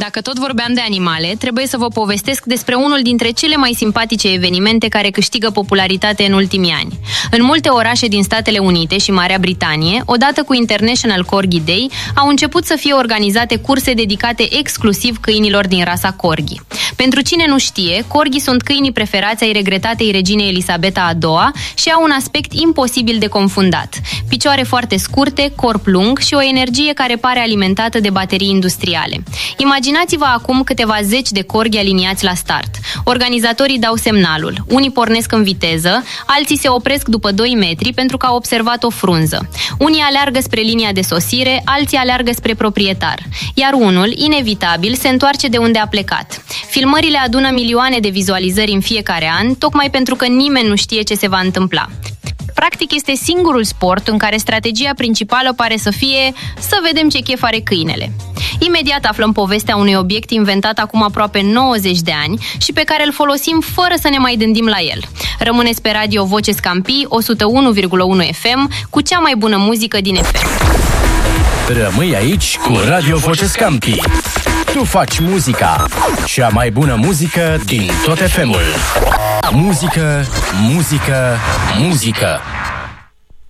Dacă tot vorbeam de animale, trebuie să vă povestesc despre unul dintre cele mai simpatice evenimente care câștigă popularitate în ultimii ani. În multe orașe din Statele Unite și Marea Britanie, odată cu International Corgi Day, au început să fie organizate curse dedicate exclusiv câinilor din rasa Corgi. Pentru cine nu știe, Corgi sunt câinii preferați ai regretatei regine Elisabeta a II-a și au un aspect imposibil de confundat. Picioare foarte scurte, corp lung și o energie care pare alimentată de baterii industriale. Imaginați-vă acum câteva zeci de corgi aliniați la start. Organizatorii dau semnalul. Unii pornesc în viteză, alții se opresc după 2 metri pentru că au observat o frunză. Unii aleargă spre linia de sosire, alții aleargă spre proprietar. Iar unul, inevitabil, se întoarce de unde a plecat. Filmările adună milioane de vizualizări în fiecare an, tocmai pentru că nimeni nu știe ce se va întâmpla. Practic este singurul sport în care strategia principală pare să fie să vedem ce chef are câinele. Imediat aflăm povestea unui obiect inventat acum aproape 90 de ani și pe care îl folosim fără să ne mai gândim la el. Rămâneți pe Radio Voce Scampi 101,1 FM cu cea mai bună muzică din FM. Rămâi aici cu Radio Voce Scampi. Tu faci muzica, cea mai bună muzică din tot FM-ul. Muzică, muzică, muzică.